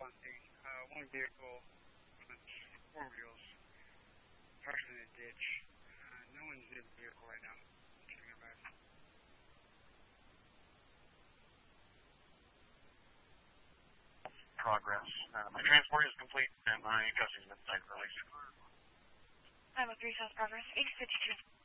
something. One vehicle with four wheels partially in a ditch. No one's in the vehicle right now. Progress. My transport is complete and my custody's been released. I'm with 3 South Progress, 852.